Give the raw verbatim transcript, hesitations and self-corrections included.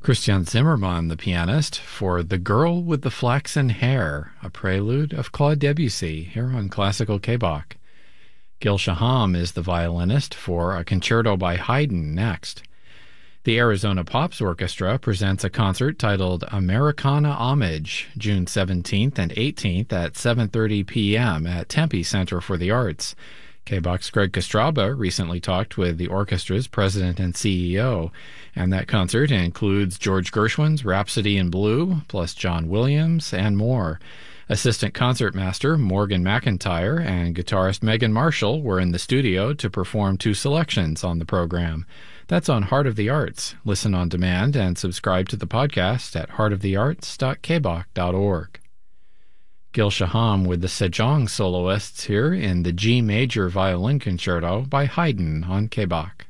Christian Zimmermann, the pianist, for The Girl with the Flaxen Hair, a prelude of Claude Debussy, here on Classical K-Bach. Gil Shaham is the violinist for a concerto by Haydn next. The Arizona Pops Orchestra presents a concert titled Americana Homage, June seventeenth and eighteenth at seven thirty p.m. at Tempe Center for the Arts. K-Bach's Greg Kostraba recently talked with the orchestra's president and C E O, and that concert includes George Gershwin's Rhapsody in Blue, plus John Williams, and more. Assistant concertmaster Morgan McIntyre and guitarist Megan Marshall were in the studio to perform two selections on the program. That's on Heart of the Arts. Listen on demand and subscribe to the podcast at heart of the arts dot k bach dot org. Gil Shaham with the Sejong soloists here in the G Major Violin Concerto by Haydn on K-Bach.